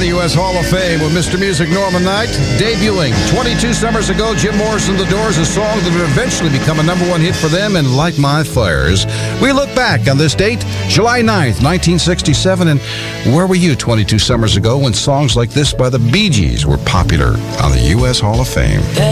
the U.S. Hall of Fame with Mr. Music Norman Knight. Debuting 22 summers ago, Jim Morrison, The Doors, a song that would eventually become a number one hit for them, and Light My Fires. We look back on this date, July 9th, 1967, and where were you 22 summers ago when songs like this by the Bee Gees were popular on the U.S. Hall of Fame?